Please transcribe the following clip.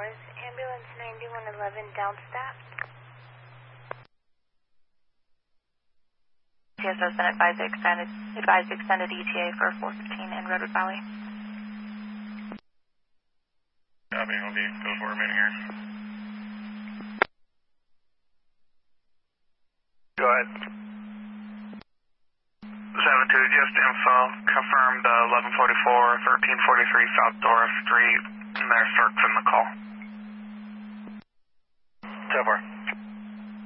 Ambulance 9111 down staff. TSO been advised extended ETA for 415 in Redwood Valley. Copy, will be go for a minute here. Go ahead. 7-2, just info, confirmed 1144, 1343 South Dora Street, and there's Cirques in the call. So far.